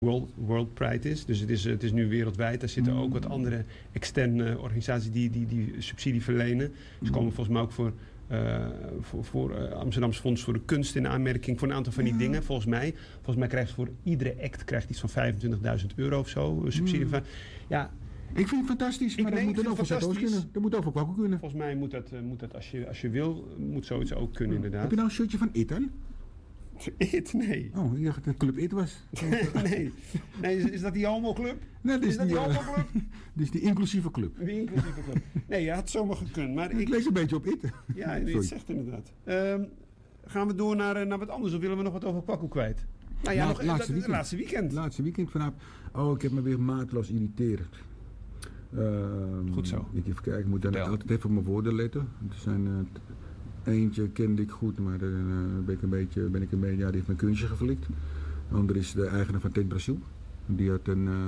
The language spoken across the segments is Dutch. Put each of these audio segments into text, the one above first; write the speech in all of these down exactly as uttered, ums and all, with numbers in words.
World, World Pride is. Dus het is, het is nu wereldwijd. Er zitten ook wat andere externe organisaties die, die, die subsidie verlenen. Ze komen volgens mij ook voor, uh, voor, voor uh, Amsterdamse Fonds voor de Kunst in aanmerking voor een aantal van die dingen. Volgens mij. Volgens mij krijgt voor iedere act krijgt iets van vijfentwintigduizend euro of zo. Subsidie van. Ja. Ik vind het fantastisch, maar ik dat moet dan over Zuidoost kunnen. Dat moet over Kwaku kunnen. Volgens mij moet dat, uh, moet dat als, je, als je wil, moet zoiets ook kunnen ja. inderdaad. Heb je nou een shirtje van I T dan? It? Nee. Oh, ik dacht dat het Club I T was. nee. nee is, is dat die homoclub? Nee, dat is, is dat die, die homoclub? Dit is die inclusieve club. Die inclusieve club. Nee, je had zomaar gekund. Maar ik, ik lees een beetje op I T. Ja, je het zegt inderdaad. Um, gaan we door naar, naar wat anders of willen we nog wat over Kwaku kwijt? Nou ja, La, nog, laatste, dat, weekend. laatste weekend. Laatste weekend vanaf. Oh, ik heb me weer maatloos irriteerd. Uh, Goed zo. Ik even kijken, ik moet dan altijd even op mijn woorden letten. Er zijn... Uh, Eentje kende ik goed, maar dan uh, ben ik een beetje, ben ik een beetje, ja, die heeft mijn kunstje geflikt. De andere is de eigenaar van Tent Brasil. Die had een... Uh...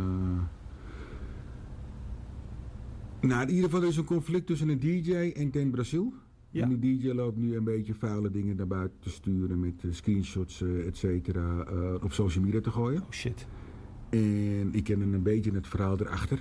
Nou, in ieder geval er is een conflict tussen een D J en Tent Brasil. Ja. En die D J loopt nu een beetje vuile dingen naar buiten te sturen met uh, screenshots, uh, et cetera, uh, op social media te gooien. Oh shit. En ik ken een beetje het verhaal erachter.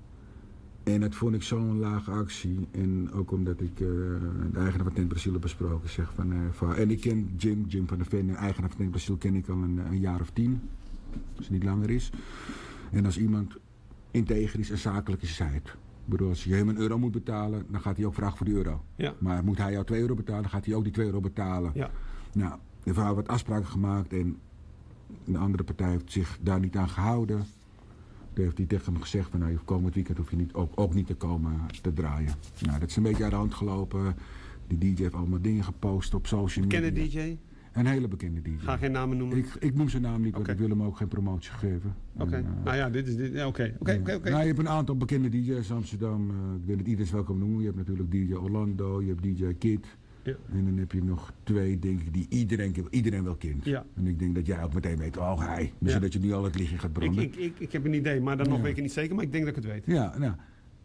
En dat vond ik zo'n lage actie. En ook omdat ik uh, de eigenaar van Tent Brasil heb besproken. Zeg van, uh, van, en ik ken Jim, Jim van der Ven, de eigenaar van Tent Brasil, ken ik al een, een jaar of tien. Als het niet langer is. En als iemand integer is en zakelijk is, zei het. Ik bedoel, als je hem een euro moet betalen, dan gaat hij ook vragen voor die euro. Ja. Maar moet hij jou twee euro betalen, dan gaat hij ook die twee euro betalen. Ja. Nou, er hebben wat afspraken gemaakt en de andere partij heeft zich daar niet aan gehouden. Toen heeft hij tegen hem gezegd van, nou, komend weekend hoef je niet, ook, ook niet te komen te draaien. Nou, dat is een beetje uit de hand gelopen. Die D J heeft allemaal dingen gepost op social media. Bekende D J? Een hele bekende D J. Ga geen namen noemen? Ik, ik noem zijn naam niet, want okay. ik wil hem ook geen promotie geven. Oké, okay. uh, nou ja, dit is dit. Ja, oké, oké, oké. Nou, je hebt een aantal bekende D J's in Amsterdam. Uh, ik denk dat iedereen wel kan noemen. Je hebt natuurlijk D J Orlando, je hebt D J Kid. Ja. En dan heb je nog twee, denk ik, die iedereen, iedereen wel kent. Ja. En ik denk dat jij ook meteen weet, oh hij, misschien ja. dat je nu al het lichtje gaat branden. Ik, ik, ik, ik heb een idee, maar dan nog ja. weet ik niet zeker, maar ik denk dat ik het weet. Ja, nou.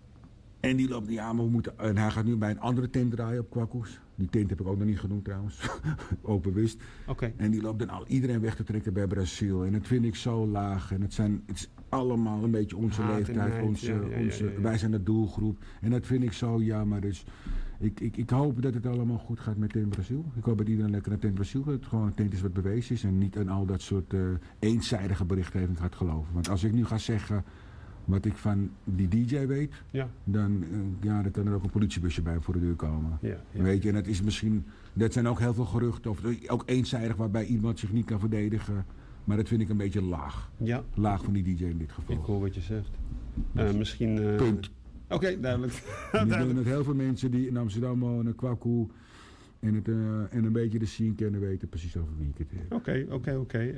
En die loopt, ja, maar we moeten, en hij gaat nu bij een andere tent draaien op Kwakus. Die tent heb ik ook nog niet genoemd trouwens, openwist. Okay. En die loopt dan al iedereen weg te trekken bij Brazil. En dat vind ik zo laag. En het, zijn, het is allemaal een beetje onze Haat leeftijd, onze, ja, ja, ja, onze, ja, ja, ja. wij zijn de doelgroep. En dat vind ik zo jammer. Dus ik, ik, ik hoop dat het allemaal goed gaat met Tent Brasil. Ik hoop dat iedereen lekker naar Tent Brasil, dat het gewoon een tent is wat bewezen is. En niet aan al dat soort uh, eenzijdige berichtgeving gaat geloven. Want als ik nu ga zeggen wat ik van die D J weet, ja. dan, uh, ja, dan kan er ook een politiebusje bij voor de deur komen. Ja, ja. Weet je, en dat is misschien, dat zijn ook heel veel geruchten, of ook eenzijdig waarbij iemand zich niet kan verdedigen. Maar dat vind ik een beetje laag. Ja. Laag van die D J in dit geval. Ik hoor wat je zegt. Uh, misschien... Uh... Punt. Oké, okay, duidelijk. Ik denk dat heel veel mensen die in Amsterdam wonen, Kwaku en, het, uh, en een beetje de scene kennen, weten precies over wie ik het heb. Oké, oké, oké.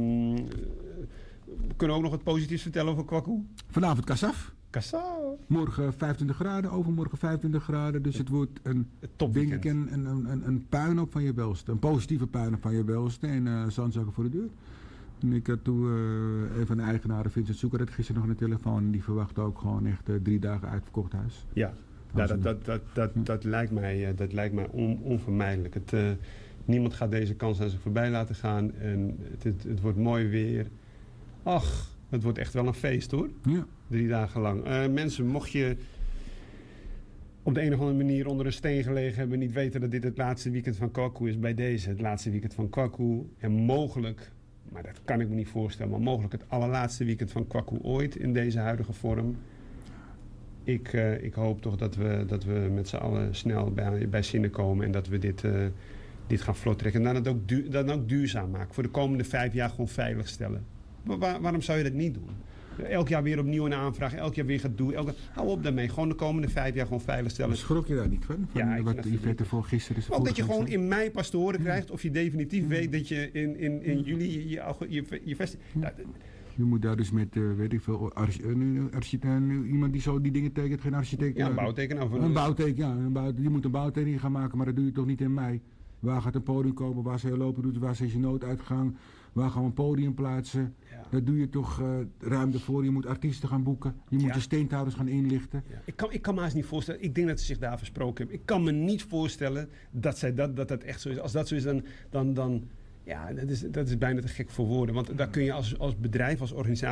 We kunnen ook nog wat positiefs vertellen over Kwaku? Vanavond Kasaf. Kasaf. Morgen vijfentwintig graden, overmorgen vijfentwintig graden. Dus het wordt een, denk ik, een, een, een, een puinhoop van je welste. Een positieve puinhoop van je welste. En uh, zandzakken voor de deur. En ik had toen uh, een van de eigenaren, Vincent Zoeker, had gisteren nog aan de telefoon. En die verwacht ook gewoon echt uh, drie dagen uitverkocht huis. Ja, ja dat, dat, dat, dat, ja. dat lijkt mij, uh, dat lijkt mij on, onvermijdelijk. Het, uh, niemand gaat deze kans aan zich voorbij laten gaan. En het, het, het wordt mooi weer. Ach, het wordt echt wel een feest hoor. Ja. Drie dagen lang. Uh, mensen, mocht je op de een of andere manier onder een steen gelegen hebben, niet weten dat dit het laatste weekend van Kwaku is, bij deze het laatste weekend van Kwaku. En mogelijk, maar dat kan ik me niet voorstellen, maar mogelijk het allerlaatste weekend van Kwaku ooit in deze huidige vorm. Ik, uh, ik hoop toch dat we, dat we met z'n allen snel bij, bij zinnen komen en dat we dit, uh, dit gaan vlot trekken. En dan het ook, du- dan ook duurzaam maken. Voor de komende vijf jaar gewoon veilig stellen. Maar waar, waarom zou je dat niet doen? Elk jaar weer opnieuw een aanvraag, elk jaar weer gaat doen. Elk... Hou op daarmee. Gewoon de komende vijf jaar gewoon veilig stellen. Maar schrok je daar niet van? van ja, wat Yvette voor gisteren is. Ook dat je gewoon in mei pas te horen krijgt of je definitief ja. weet dat je in, in, in juli je, je, je, je vesting... Ja. Je moet daar dus met, uh, weet ik veel, architect, iemand die zo die dingen tekent, geen architect. Ja, een bouwtekenaar. Een, een bouwteken, ja. Een bouw, die moet een bouwtekening gaan maken, maar dat doe je toch niet in mei. Waar gaat een podium komen? Waar zijn je lopen? Waar is je nooduitgang? Waar gaan we een podium plaatsen? Ja. Dat doe je toch uh, ruim ervoor. Je moet artiesten gaan boeken. Je moet ja. de steenthouders gaan inlichten. Ja. Ik, kan, ik kan me haast niet voorstellen. Ik denk dat ze zich daar versproken hebben. Ik kan me niet voorstellen dat zij dat, dat, dat echt zo is. Als dat zo is, dan... dan, dan ja, dat is, dat is bijna te gek voor woorden. Want daar kun je als, als bedrijf, als organisatie